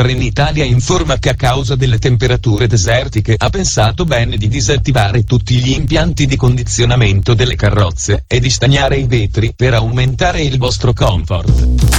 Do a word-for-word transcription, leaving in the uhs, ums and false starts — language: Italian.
Trenitalia informa che a causa delle temperature desertiche ha pensato bene di disattivare tutti gli impianti di condizionamento delle carrozze e di stagnare i vetri per aumentare il vostro comfort.